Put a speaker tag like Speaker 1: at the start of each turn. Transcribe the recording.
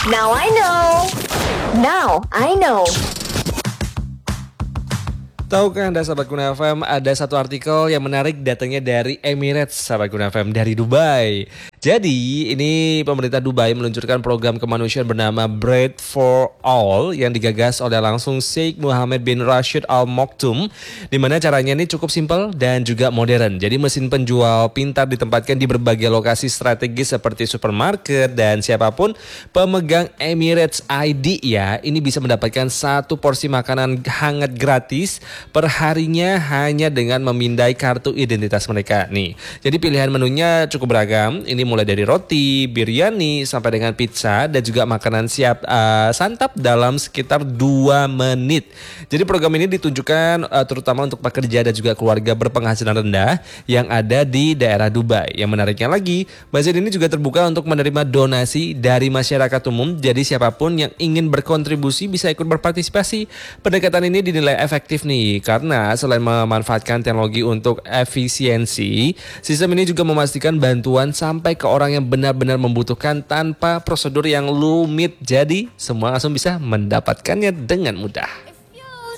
Speaker 1: Now I know. Now I know.
Speaker 2: Tahukah Anda sahabat Guna FM, ada satu artikel yang menarik datangnya dari Emirates sahabat Guna FM, dari Dubai. Jadi ini pemerintah Dubai meluncurkan program kemanusiaan bernama Bread for All yang digagas oleh langsung Sheikh Mohammed bin Rashid Al Maktoum, di mana caranya ini cukup simpel dan juga modern. Jadi mesin penjual pintar ditempatkan di berbagai lokasi strategis seperti supermarket, dan siapapun pemegang Emirates ID ya, ini bisa mendapatkan satu porsi makanan hangat gratis perharinya hanya dengan memindai kartu identitas mereka nih. Jadi pilihan menunya cukup beragam. Ini mulai dari roti, biryani, sampai dengan pizza, dan juga makanan siap santap dalam sekitar 2 menit. Jadi program ini ditunjukkan terutama untuk pekerja dan juga keluarga berpenghasilan rendah yang ada di daerah Dubai. Yang menariknya lagi, bazar ini juga terbuka untuk menerima donasi dari masyarakat umum. Jadi siapapun yang ingin berkontribusi bisa ikut berpartisipasi. Pendekatan ini dinilai efektif nih, karena selain memanfaatkan teknologi untuk efisiensi, sistem ini juga memastikan bantuan sampai ke orang yang benar-benar membutuhkan tanpa prosedur yang rumit. Jadi semua langsung bisa mendapatkannya dengan mudah.